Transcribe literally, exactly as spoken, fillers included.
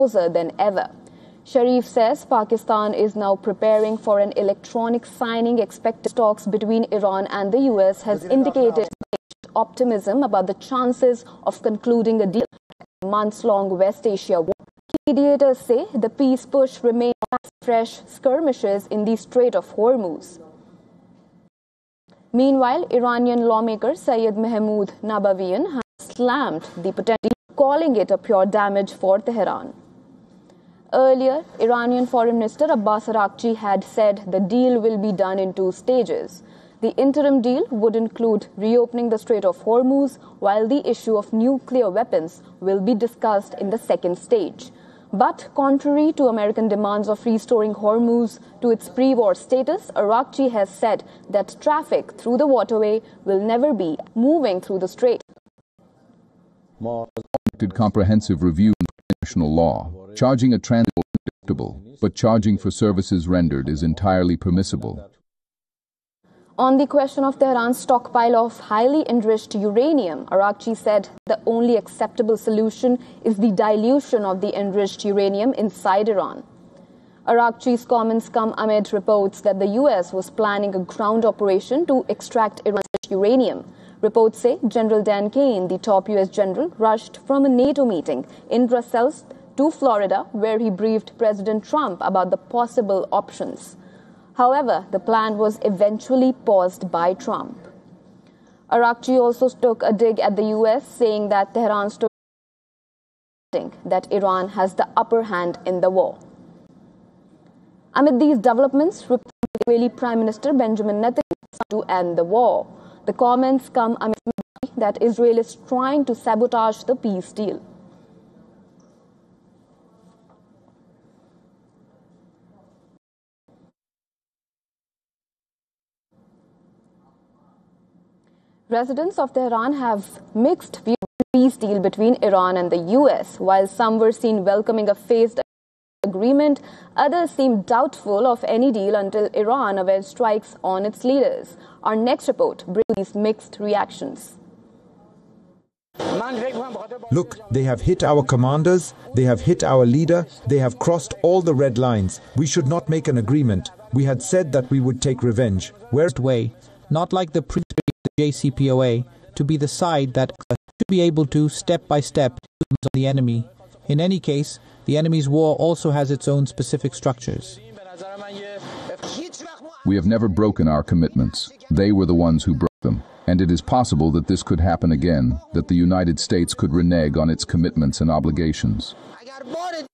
closer than ever. Sharif says Pakistan is now preparing for an electronic signing. Expected talks between Iran and the U S has indicated optimism about the chances of concluding a deal in a months-long West Asia war. Mediators say the peace push remains fresh skirmishes in the Strait of Hormuz. Meanwhile, Iranian lawmaker Sayyid Mahmoud Nabawian has slammed the potential, calling it a pure damage for Tehran. Earlier, Iranian Foreign Minister Abbas Araghchi had said the deal will be done in two stages. The interim deal would include reopening the Strait of Hormuz, while the issue of nuclear weapons will be discussed in the second stage. But contrary to American demands of restoring Hormuz to its pre-war status, Araghchi has said that traffic through the waterway will never be moving through the strait. Comprehensive review of international law. Charging a transit is acceptable, but charging for services rendered is entirely permissible. On the question of Tehran's stockpile of highly enriched uranium, Araghchi said the only acceptable solution is the dilution of the enriched uranium inside Iran. Araghchi's comments come amid reports that the U S was planning a ground operation to extract Iran's uranium. Reports say General Dan Kane, the top U S general, rushed from a NATO meeting in Brussels to Florida, where he briefed President Trump about the possible options. However, the plan was eventually paused by Trump. Araghchi also took a dig at the U S, saying that Tehran stood that Iran has the upper hand in the war. Amid these developments, Israeli Prime Minister Benjamin Netanyahu to end the war. The comments come amid that Israel is trying to sabotage the peace deal. Residents of Tehran have mixed views on the peace deal between Iran and the U S. While some were seen welcoming a phased agreement, others seemed doubtful of any deal until Iran avenged strikes on its leaders. Our next report brings these mixed reactions. Look, they have hit our commanders, they have hit our leader, they have crossed all the red lines. We should not make an agreement. We had said that we would take revenge. Where's way, not like the pre J C P O A, to be the side that should be able to, step by step, on the enemy. In any case, the enemy's war also has its own specific structures. We have never broken our commitments. They were the ones who broke them. And it is possible that this could happen again, that the United States could renege on its commitments and obligations.